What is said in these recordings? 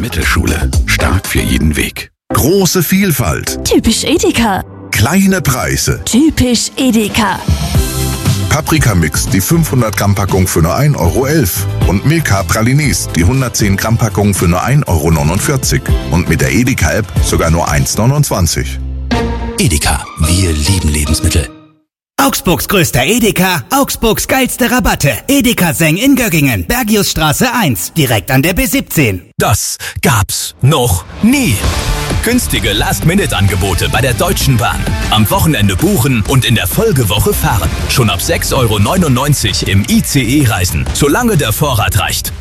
Mittelschule. Stark für jeden Weg. Große Vielfalt. Typisch Edeka. Kleine Preise. Typisch Edeka. Paprikamix, die 500 Gramm Packung für nur 1,11 € und Milka Pralines, die 110 Gramm Packung für nur 1,49 € und mit der Edeka-App sogar nur 1,29 €. Edeka, wir lieben Lebensmittel. Augsburgs größter Edeka, Augsburgs geilste Rabatte. Edeka Seng in Göggingen, Bergiusstraße 1, direkt an der B17. Das gab's noch nie. Günstige Last-Minute-Angebote bei der Deutschen Bahn. Am Wochenende buchen und in der Folgewoche fahren. Schon ab 6,99 € im ICE reisen, solange der Vorrat reicht.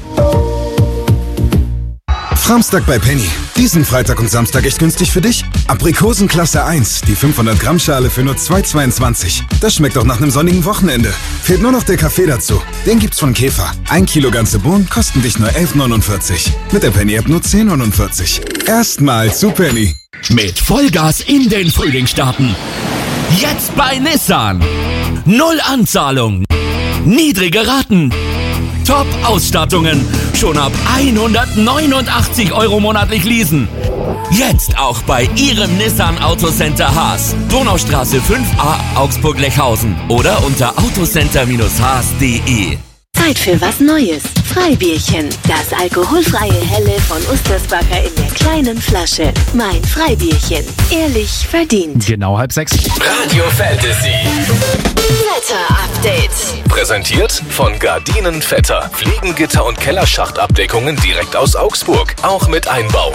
Framstag bei Penny. Diesen Freitag und Samstag echt günstig für dich. Aprikosen Klasse 1, die 500 Gramm Schale für nur 2,22 €. Das schmeckt doch nach einem sonnigen Wochenende. Fehlt nur noch der Kaffee dazu. Den gibt's von Käfer. 1 Kilo ganze Bohnen kosten dich nur 11,49 €. Mit der Penny-App nur 10,49 €. Erstmal zu Penny. Mit Vollgas in den Frühling starten. Jetzt bei Nissan. Null Anzahlung. Niedrige Raten. Top-Ausstattungen. Schon ab 189 € monatlich leasen. Jetzt auch bei Ihrem Nissan Autocenter Haas. Donaustraße 5a, Augsburg-Lechhausen. Oder unter autocenter-haas.de. Zeit für was Neues. Freibierchen. Das alkoholfreie Helle von Ustersbacher in der kleinen Flasche. Mein Freibierchen. Ehrlich verdient. Genau 5:30. Radio Fantasy. Wetter-Update. Präsentiert von Gardinen Vetter. Fliegengitter und Kellerschachtabdeckungen direkt aus Augsburg. Auch mit Einbau.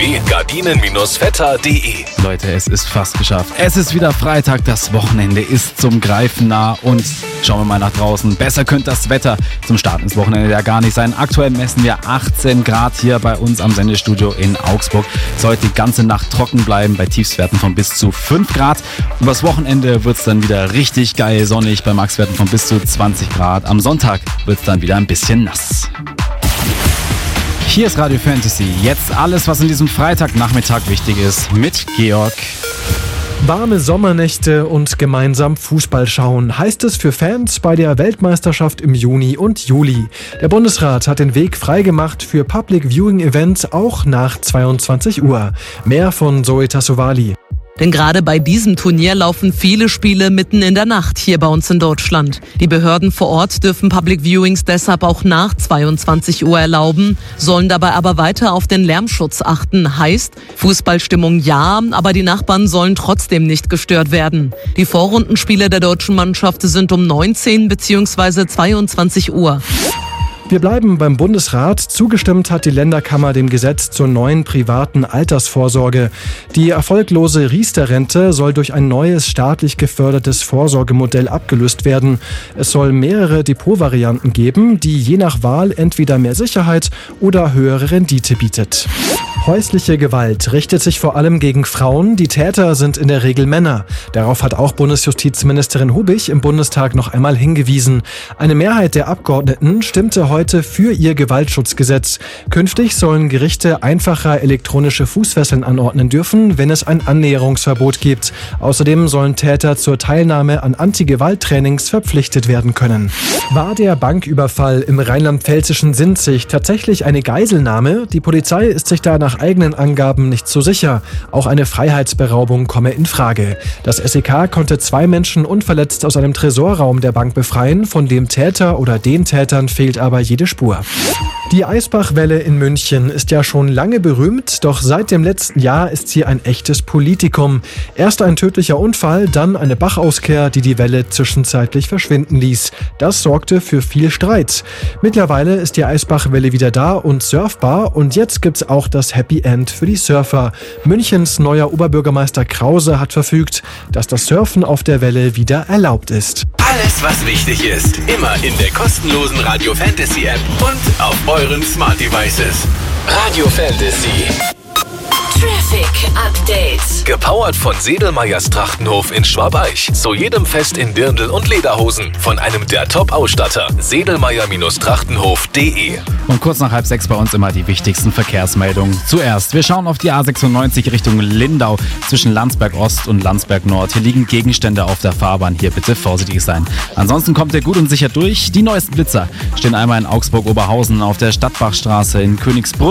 www.gardinen-vetter.de. Leute, es ist fast geschafft. Es ist wieder Freitag, das Wochenende ist zum Greifen nah und schauen wir mal nach draußen. Besser könnte das Wetter zum Start ins Wochenende ja gar nicht sein. Aktuell messen wir 18 Grad hier bei uns am Sendestudio in Augsburg. Es soll die ganze Nacht trocken bleiben bei Tiefstwerten von bis zu 5 Grad. Übers Wochenende wird es dann wieder richtig geil sonnig bei Maxwerten von bis zu 20 Grad. Am Sonntag wird es dann wieder ein bisschen nass. Hier ist Radio Fantasy. Jetzt alles, was in diesem Freitagnachmittag wichtig ist, mit Georg. Warme Sommernächte und gemeinsam Fußball schauen, heißt es für Fans bei der Weltmeisterschaft im Juni und Juli. Der Bundesrat hat den Weg freigemacht für Public Viewing Events auch nach 22 Uhr. Mehr von Zoe Tassovali. Denn gerade bei diesem Turnier laufen viele Spiele mitten in der Nacht hier bei uns in Deutschland. Die Behörden vor Ort dürfen Public Viewings deshalb auch nach 22 Uhr erlauben, sollen dabei aber weiter auf den Lärmschutz achten. Heißt, Fußballstimmung ja, aber die Nachbarn sollen trotzdem nicht gestört werden. Die Vorrundenspiele der deutschen Mannschaft sind um 19 bzw. 22 Uhr. Wir bleiben beim Bundesrat. Zugestimmt hat die Länderkammer dem Gesetz zur neuen privaten Altersvorsorge. Die erfolglose Riester-Rente soll durch ein neues staatlich gefördertes Vorsorgemodell abgelöst werden. Es soll mehrere Depotvarianten geben, die je nach Wahl entweder mehr Sicherheit oder höhere Rendite bietet. Häusliche Gewalt richtet sich vor allem gegen Frauen. Die Täter sind in der Regel Männer. Darauf hat auch Bundesjustizministerin Hubich im Bundestag noch einmal hingewiesen. Eine Mehrheit der Abgeordneten stimmte heute für ihr Gewaltschutzgesetz. Künftig sollen Gerichte einfacher elektronische Fußfesseln anordnen dürfen, wenn es ein Annäherungsverbot gibt. Außerdem sollen Täter zur Teilnahme an Anti-Gewalt-Trainings verpflichtet werden können. War der Banküberfall im rheinland-pfälzischen Sinzig tatsächlich eine Geiselnahme? Die Polizei ist sich da nach eigenen Angaben nicht so sicher. Auch eine Freiheitsberaubung komme in Frage. Das SEK konnte 2 Menschen unverletzt aus einem Tresorraum der Bank befreien. Von dem Täter oder den Tätern fehlt aber jede Spur. Die Eisbachwelle in München ist ja schon lange berühmt, doch seit dem letzten Jahr ist sie ein echtes Politikum. Erst ein tödlicher Unfall, dann eine Bachauskehr, die die Welle zwischenzeitlich verschwinden ließ. Das sorgte für viel Streit. Mittlerweile ist die Eisbachwelle wieder da und surfbar und jetzt gibt's auch das Happy End für die Surfer. Münchens neuer Oberbürgermeister Krause hat verfügt, dass das Surfen auf der Welle wieder erlaubt ist. Alles, was wichtig ist, immer in der kostenlosen Radio Fantasy App und auf euren Smart Devices. Radio Fantasy. Traffic Update. Gepowert von Sedelmeyers Trachtenhof in Schwabeich. Zu jedem Fest in Dirndl und Lederhosen. Von einem der Top-Ausstatter. Sedelmeyer-Trachtenhof.de. Und kurz nach 5:30 bei uns immer die wichtigsten Verkehrsmeldungen. Zuerst, wir schauen auf die A96 Richtung Lindau zwischen Landsberg Ost und Landsberg Nord. Hier liegen Gegenstände auf der Fahrbahn. Hier bitte vorsichtig sein. Ansonsten kommt ihr gut und sicher durch. Die neuesten Blitzer stehen einmal in Augsburg-Oberhausen auf der Stadtbachstraße in Königsbrunn.